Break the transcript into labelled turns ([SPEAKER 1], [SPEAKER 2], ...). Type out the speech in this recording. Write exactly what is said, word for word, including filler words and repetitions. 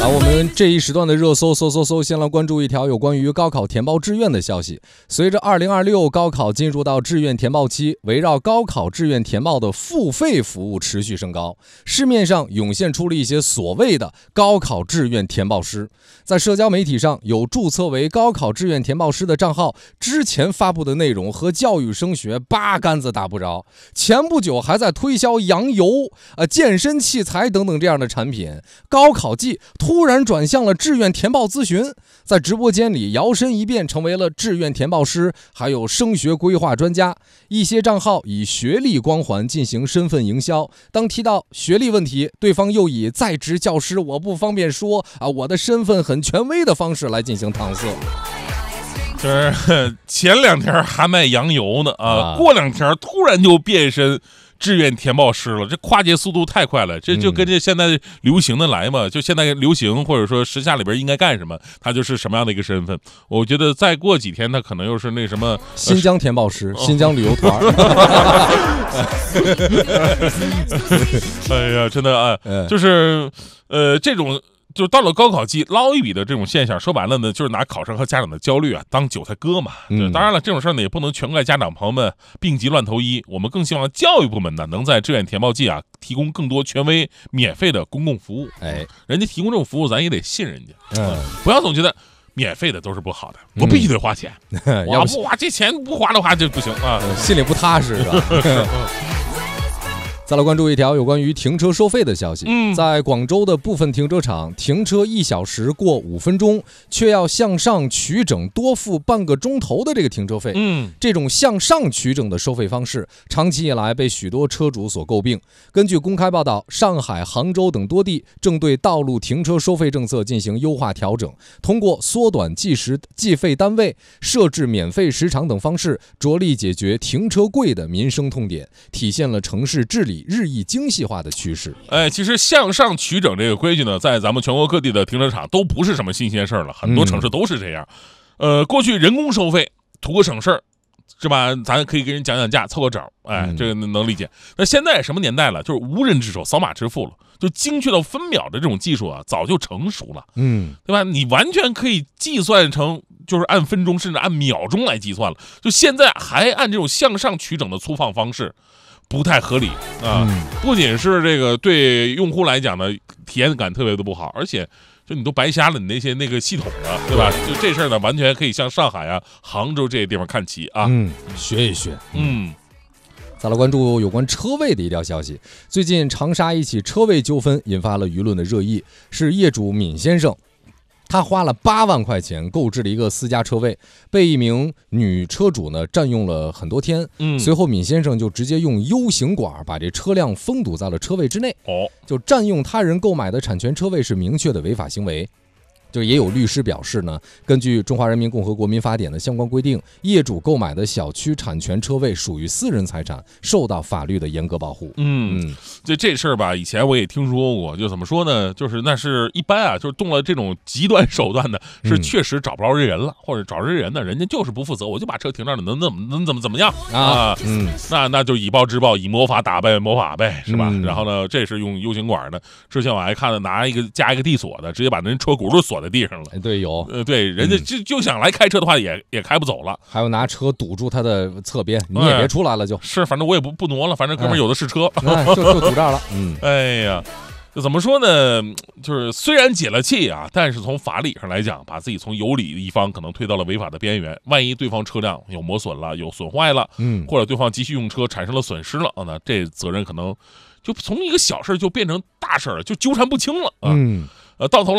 [SPEAKER 1] 啊，我们这一时段的热搜，搜搜搜，先来关注一条有关于高考填报志愿的消息。随着二零二六高考进入到志愿填报期，围绕高考志愿填报的付费服务持续升高，市面上涌现出了一些所谓的高考志愿填报师。在社交媒体上，有注册为高考志愿填报师的账号，之前发布的内容和教育升学八竿子打不着。前不久还在推销羊油、呃健身器材等等这样的产品，高考季突然转向了志愿填报咨询，在直播间里摇身一变成为了志愿填报师，还有升学规划专家。一些账号以学历光环进行身份营销，当提到学历问题，对方又以在职教师我不方便说啊，我的身份很权威的方式来进行搪塞。
[SPEAKER 2] 就是前两天还卖羊油呢啊，过两天突然就变身志愿填报师了，这跨界速度太快了，这就跟这现在流行的来嘛，就现在流行或者说时下里边应该干什么，他就是什么样的一个身份。我觉得再过几天他可能又是那什么
[SPEAKER 1] 新疆填报师、呃、新疆旅游团。
[SPEAKER 2] 哎呀，真的啊，就是呃这种。就到了高考季捞一笔的这种现象，说白了呢，就是拿考生和家长的焦虑啊当韭菜割嘛。嗯，当然了，这种事儿呢也不能全怪家长朋友们病急乱投医，我们更希望教育部门呢能在志愿填报季啊提供更多权威免费的公共服务。哎，人家提供这种服务，咱也得信人家。嗯，不要总觉得免费的都是不好的，我必须得花钱。嗯、我不花这钱不花的话就不行啊，
[SPEAKER 1] 心里不踏实是吧？再来关注一条有关于停车收费的消息。嗯，在广州的部分停车场，停车一小时过五分钟，却要向上取整多付半个钟头的这个停车费。嗯，这种向上取整的收费方式，长期以来被许多车主所诟病。根据公开报道，上海、杭州等多地正对道路停车收费政策进行优化调整，通过缩短计时计费单位、设置免费时长等方式，着力解决停车贵的民生痛点，体现了城市治理日益精细化的趋势。
[SPEAKER 2] 哎，其实向上取整这个规矩呢，在咱们全国各地的停车场都不是什么新鲜事儿了，很多城市都是这样。嗯、呃，过去人工收费图个省事儿，是吧？咱可以给人讲讲价，凑个整，哎，这个能理解。那现在什么年代了？就是无人之手扫码支付了，就精确到分秒的这种技术啊，早就成熟了，嗯，对吧？你完全可以计算成。就是按分钟甚至按秒钟来计算了，就现在还按这种向上取整的粗放方式，不太合理啊！嗯、不仅是这个对用户来讲呢，体验感特别的不好，而且就你都白瞎了你那些那个系统了，对吧？就这事儿呢，完全可以向上海啊、杭州这些地方看齐啊，
[SPEAKER 1] 嗯，学一学，
[SPEAKER 2] 嗯。
[SPEAKER 1] 再来关注有关车位的一条消息。最近长沙一起车位纠纷引发了舆论的热议，是业主闵先生。他花了八万块钱购置了一个私家车位，被一名女车主呢占用了很多天。嗯，随后闵先生就直接用 U 型管把这车辆封堵在了车位之内。哦，就占用他人购买的产权车位是明确的违法行为。就也有律师表示呢，根据《中华人民共和国民法典》的相关规定，业主购买的小区产权车位属于私人财产，受到法律的严格保护。
[SPEAKER 2] 嗯，这这事儿吧，以前我也听说过，就怎么说呢？就是那是一般啊，就是动了这种极端手段的，是确实找不着人了，嗯、或者找着人呢，人家就是不负责，我就把车停那儿了，能怎么能怎么怎么样啊？嗯，那那就以暴制暴，以魔法打败魔法呗，是吧？嗯、然后呢，这是用 U 型管的，之前我还看了拿一个加一个地锁的，直接把人车轱辘锁在地上了。
[SPEAKER 1] 对，有，
[SPEAKER 2] 呃，对，人家就就想来开车的话也，也也开不走了。
[SPEAKER 1] 还有拿车堵住他的侧边，你也别出来了就，
[SPEAKER 2] 就是，反正我也不不挪了，反正哥们儿有的是车，
[SPEAKER 1] 哎、就就堵这儿了。嗯，
[SPEAKER 2] 哎呀，就怎么说呢？就是虽然解了气啊，但是从法理上来讲，把自己从有理的一方可能推到了违法的边缘。万一对方车辆有磨损了，有损坏了，嗯，或者对方继续用车产生了损失了，那这责任可能就从一个小事就变成大事了，就纠缠不清了啊。嗯，呃，到头来。